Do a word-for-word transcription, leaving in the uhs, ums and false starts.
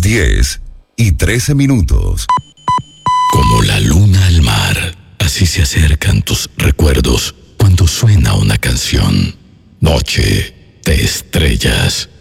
diez y trece minutos. Como la luna al mar, así se acercan tus recuerdos cuando suena una canción. Noche de estrellas.